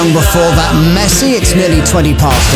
Before that, Messy. It's nearly 20 past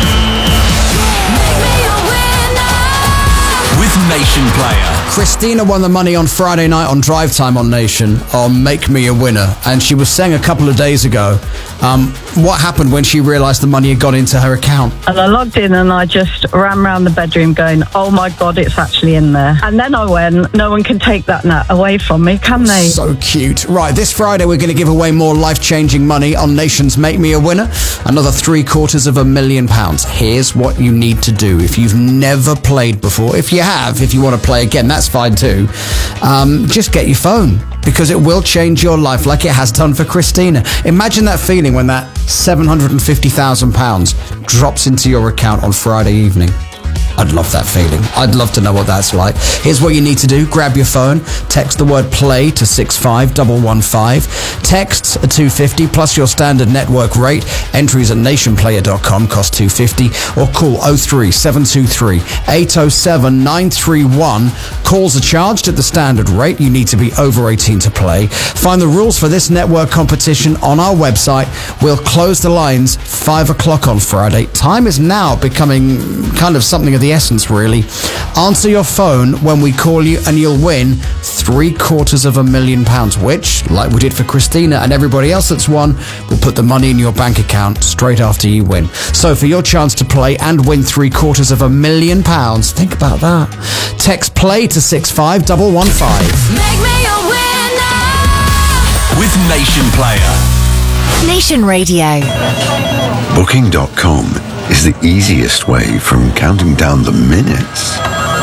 8. With Nation Player. Christina won the money on Friday night on Drive Time on Nation on Make Me a Winner. And she was saying a couple of days ago what happened when she realised the money had gone into her account. And I logged in and I just ran around the bedroom going, oh my God, it's actually in there. And then I went, no one can take that net away from me, can they? So cute. Right, this Friday we're going to give away more life-changing money on Nation's Make Me a Winner. Another £750,000. Here's what you need to do if you've never played before. If you have, if you want to play again, that's fine too. Just get your phone, because it will change your life like it has done for Christina. Imagine that feeling when that £750,000 drops into your account on Friday evening. I'd love that feeling. I'd love to know what that's like. Here's what you need to do. Grab your phone, text the word play to 65115. Texts are $2.50 plus your standard network rate. Entries at nationplayer.com cost $2.50, or call 03 723 807 931. Calls are charged at the standard rate. You need to be over 18 to play. Find the rules for this network competition on our website. We'll close the lines 5 o'clock on Friday. Time is now becoming kind of something of the essence, really. Answer your phone when we call you and you'll win £750,000, which, like we did for Christina and everybody else that's won, will put the money in your bank account straight after you win. So for your chance to play and win £750,000, think about that. Text play to 65115. Make me a winner with Nation Player. Nation Radio. Booking.com is the easiest way from counting down the minutes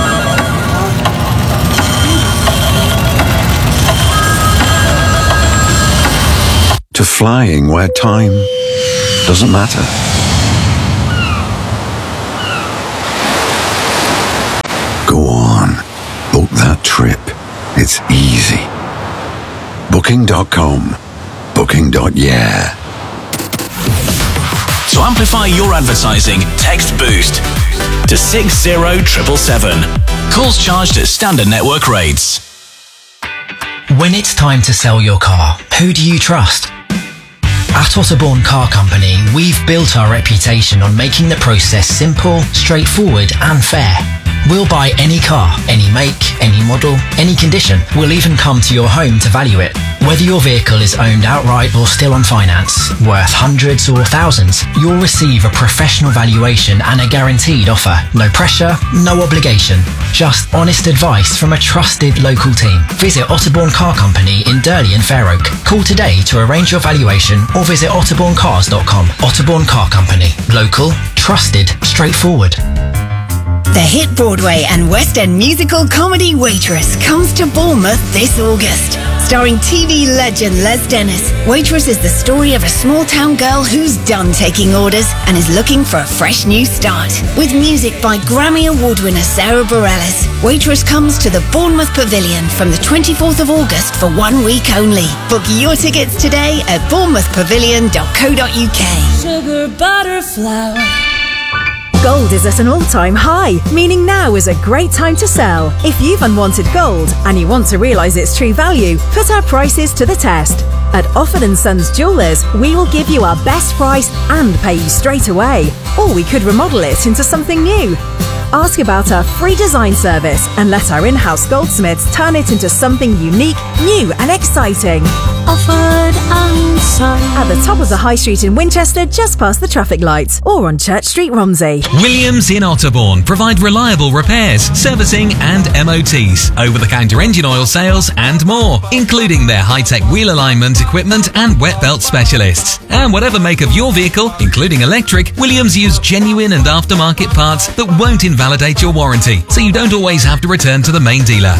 to flying where time doesn't matter. Go on, book that trip. It's easy. Booking.com. Booking.yeah. To amplify your advertising, text BOOST to 60777. Calls charged at standard network rates. When it's time to sell your car, who do you trust? At Otterbourne Car Company, we've built our reputation on making the process simple, straightforward and fair. We'll buy any car, any make, any model, any condition. We'll even come to your home to value it. Whether your vehicle is owned outright or still on finance, worth hundreds or thousands, you'll receive a professional valuation and a guaranteed offer. No pressure, no obligation. Just honest advice from a trusted local team. Visit Otterbourne Car Company in Durley and Fair Oak. Call today to arrange your valuation or visit otterbournecars.com. Otterbourne Car Company. Local, trusted, straightforward. The hit Broadway and West End musical comedy Waitress comes to Bournemouth this August. Starring TV legend Les Dennis, Waitress is the story of a small-town girl who's done taking orders and is looking for a fresh new start. With music by Grammy Award winner Sarah Bareilles, Waitress comes to the Bournemouth Pavilion from the 24th of August for 1 week only. Book your tickets today at bournemouthpavilion.co.uk. sugar butter flour. Gold is at an all-time high, meaning now is a great time to sell. If you've unwanted gold and you want to realise its true value, put our prices to the test. At Offord & Sons Jewellers, we will give you our best price and pay you straight away. Or we could remodel it into something new. Ask about our free design service and let our in-house goldsmiths turn it into something unique, new and exciting. Offord & Sons. At the top of the High Street in Winchester, just past the traffic lights, or on Church Street, Romsey. Williams in Otterbourne provide reliable repairs, servicing and MOTs, over-the-counter engine oil sales and more, including their high-tech wheel alignment equipment and wet belt specialists. And whatever make of your vehicle, including electric, Williams use genuine and aftermarket parts that won't invalidate your warranty, so you don't always have to return to the main dealer.